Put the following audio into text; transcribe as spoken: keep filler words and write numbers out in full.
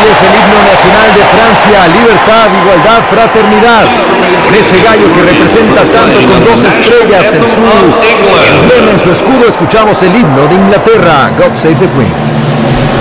es el himno nacional de Francia: libertad, igualdad, fraternidad. En ese gallo que representa tanto con dos estrellas en su emblema, en su escudo, escuchamos el himno de Inglaterra, God Save the Queen.